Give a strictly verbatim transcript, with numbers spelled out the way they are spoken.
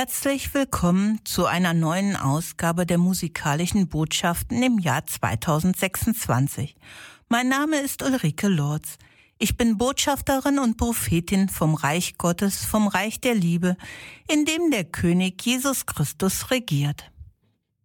Herzlich willkommen zu einer neuen Ausgabe der musikalischen Botschaften im Jahr zweitausendsechsundzwanzig. Mein Name ist Ulrike Lorz. Ich bin Botschafterin und Prophetin vom Reich Gottes, vom Reich der Liebe, in dem der König Jesus Christus regiert.